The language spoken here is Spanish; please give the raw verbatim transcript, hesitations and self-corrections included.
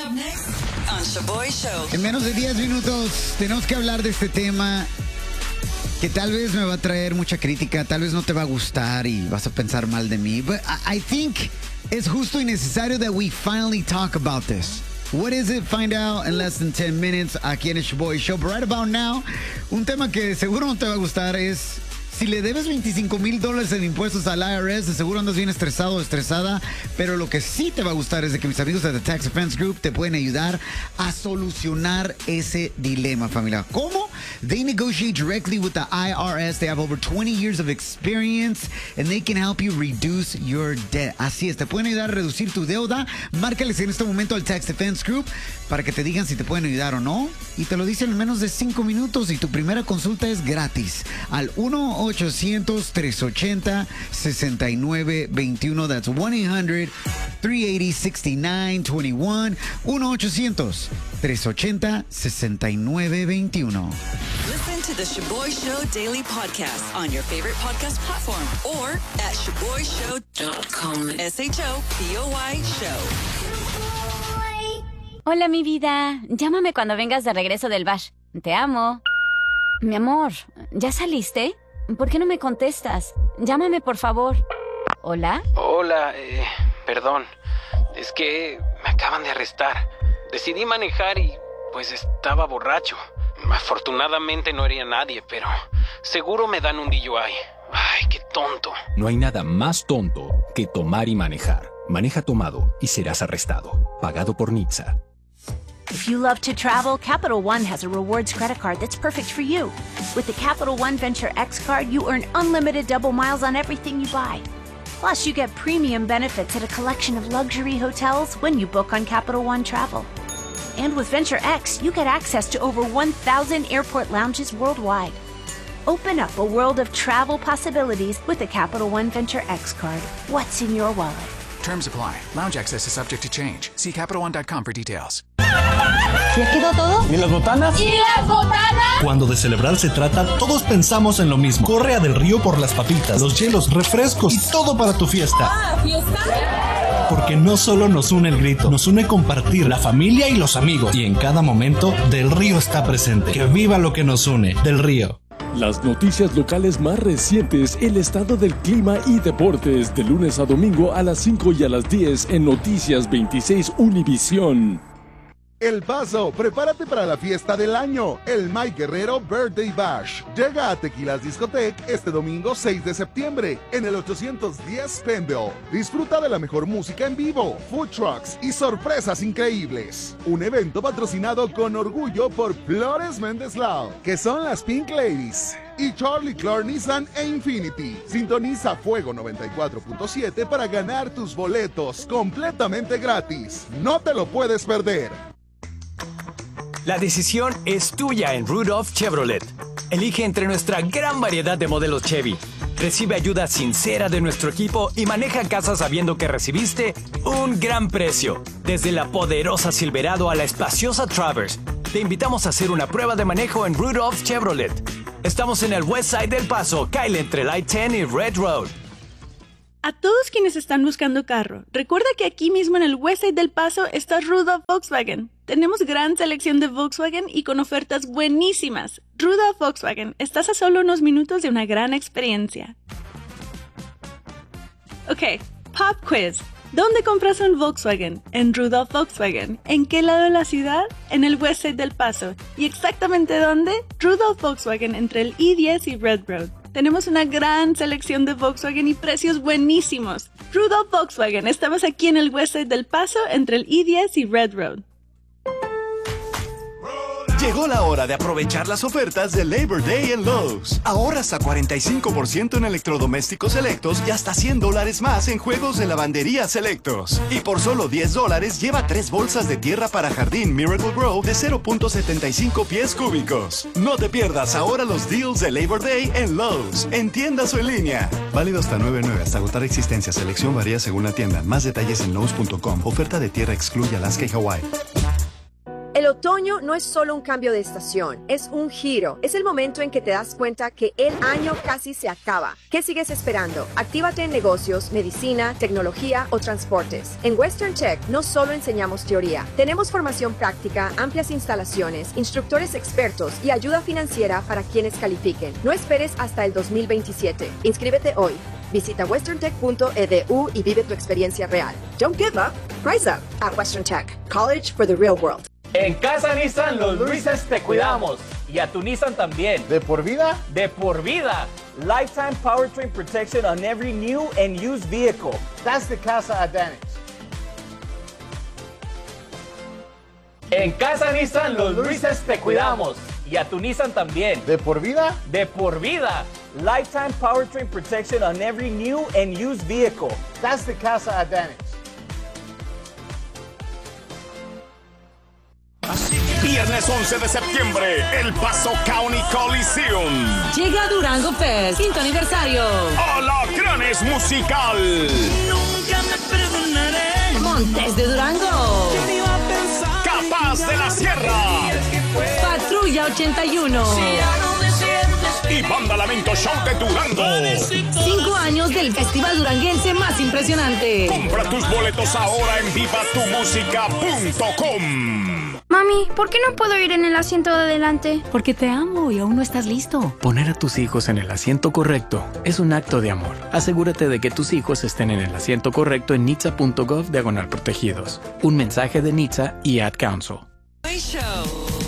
Up next on Shaboy Show. En menos de diez minutos tenemos que hablar de este tema que tal vez me va a traer mucha crítica, tal vez no te va a gustar y vas a pensar mal de mí. But I, I think es justo y necesario that we finally talk about this. What is it? Find out in less than ten minutes aquí en el Shaboy Show. But right about now, un tema que seguro no te va a gustar es... Si le debes veinticinco mil dólares en impuestos al I R S, de seguro andas bien estresado o estresada, pero lo que sí te va a gustar es de que mis amigos de The Tax Defense Group te pueden ayudar a solucionar ese dilema, familia. ¿Cómo? They negotiate directly with the I R S. They have over twenty years of experience and they can help you reduce your debt. Así es, te pueden ayudar a reducir tu deuda. Márcales en este momento al Tax Defense Group para que te digan si te pueden ayudar o no. Y te lo dicen en menos de cinco minutos y tu primera consulta es gratis. Al uno ochocientos, trescientos ochenta, sesenta y nueve veintiuno. That's one eight hundred, three eighty, sixty-nine twenty-one. uno ochocientos, trescientos ochenta, sesenta y nueve veintiuno. Listen to the Shaboy Show Daily Podcast on your favorite podcast platform or at shaboy show dot com. S H O B O Y Show. Hola, mi vida. Llámame cuando vengas de regreso del bash. Te amo. Mi amor, ¿ya saliste? ¿Por qué no me contestas? Llámame, por favor. ¿Hola? Hola, eh, perdón. Es que me acaban de arrestar. Decidí manejar y, pues, estaba borracho. Afortunadamente no hería a nadie, pero seguro me dan un D U I. Ay, qué tonto. No hay nada más tonto que tomar y manejar. Maneja tomado y serás arrestado. Pagado por N H T S A. If you love to travel, Capital One has a rewards credit card that's perfect for you. With the Capital One Venture X card, you earn unlimited double miles on everything you buy. Plus, you get premium benefits at a collection of luxury hotels when you book on Capital One Travel. And with Venture X, you get access to over one thousand airport lounges worldwide. Open up a world of travel possibilities with the Capital One Venture X card. What's in your wallet? Terms apply. Lounge access is subject to change. See Capital One dot com for details. ¿Ya quedó todo? ¿Y las botanas? ¿Y las botanas? Cuando de celebrar se trata, todos pensamos en lo mismo. Corre a Del Río por las papitas, los hielos, refrescos y todo para tu fiesta. ¿Ah, fiesta? Porque no solo nos une el grito, nos une compartir, la familia y los amigos. Y en cada momento, Del Río está presente. Que viva lo que nos une. Del Río. Las noticias locales más recientes, el estado del clima y deportes, de lunes a domingo a las cinco y a las diez en Noticias veintiséis Univisión. El Paso, prepárate para la fiesta del año, el Mike Guerrero Birthday Bash. Llega a Tequilas Discotec este domingo seis de septiembre en el ochocientos diez Penville. Disfruta de la mejor música en vivo, food trucks y sorpresas increíbles. Un evento patrocinado con orgullo por Flores Méndez Lau, que son las Pink Ladies, y Charlie Clark Nissan e Infinity. Sintoniza Fuego noventa y cuatro punto siete para ganar tus boletos completamente gratis. No te lo puedes perder. La decisión es tuya en Rudolph Chevrolet. Elige entre nuestra gran variedad de modelos Chevy. Recibe ayuda sincera de nuestro equipo y maneja casa sabiendo que recibiste un gran precio. Desde la poderosa Silverado a la espaciosa Traverse, te invitamos a hacer una prueba de manejo en Rudolph Chevrolet. Estamos en el West Side del Paso, Kyle entre Light diez y Red Road. A todos quienes están buscando carro, recuerda que aquí mismo en el West Side del Paso está Rudolph Volkswagen. Tenemos gran selección de Volkswagen y con ofertas buenísimas. Rudolph Volkswagen, estás a solo unos minutos de una gran experiencia. Ok, Pop Quiz. ¿Dónde compras un Volkswagen? En Rudolph Volkswagen. ¿En qué lado de la ciudad? En el West Side del Paso. ¿Y exactamente dónde? Rudolph Volkswagen entre el I diez y Red Road. Tenemos una gran selección de Volkswagen y precios buenísimos. Rudolph Volkswagen, estamos aquí en el West Side del Paso entre el I diez y Red Road. Llegó la hora de aprovechar las ofertas de Labor Day en Lowe's. Ahorra hasta cuarenta y cinco por ciento en electrodomésticos selectos y hasta cien dólares más en juegos de lavandería selectos. Y por solo diez dólares lleva tres bolsas de tierra para jardín Miracle Grow de cero punto setenta y cinco pies cúbicos. No te pierdas ahora los deals de Labor Day en Lowe's, en tiendas o en línea. Válido hasta nueve nueve hasta agotar existencia. Selección varía según la tienda. Más detalles en Lowe's punto com. Oferta de tierra excluye Alaska y Hawái. El otoño no es solo un cambio de estación, es un giro. Es el momento en que te das cuenta que el año casi se acaba. ¿Qué sigues esperando? Actívate en negocios, medicina, tecnología o transportes. En Western Tech no solo enseñamos teoría, tenemos formación práctica, amplias instalaciones, instructores expertos y ayuda financiera para quienes califiquen. No esperes hasta el dos mil veintisiete. Inscríbete hoy. Visita western tech punto e d u y vive tu experiencia real. Don't give up. Rise up at Western Tech. College for the real world. En casa Nissan, los Luises te cuidamos. Y a tu Nissan también. ¿De por vida? De por vida. Lifetime powertrain protection on every new and used vehicle. That's the Casa advantage. En casa Nissan, los Luises te cuidamos. Y a tu Nissan también. ¿De por vida? De por vida. Lifetime powertrain protection on every new and used vehicle. That's the Casa advantage. Viernes once de septiembre, El Paso County Coliseum. Llega Durango Fest, quinto aniversario. Alacranes Musical. Nunca me perdonaré. Montes de Durango. Capaz de la Sierra. Patrulla ochenta y uno. Y Banda Lamento Show de Durango. Cinco años del festival duranguense más impresionante. Compra tus boletos ahora en viva tu música punto com. Mami, ¿por qué no puedo ir en el asiento de adelante? Porque te amo y aún no estás listo. Poner a tus hijos en el asiento correcto es un acto de amor. Asegúrate de que tus hijos estén en el asiento correcto en nitsa punto gov diagonal protegidos. Un mensaje de Nitsa y Ad Council. Show.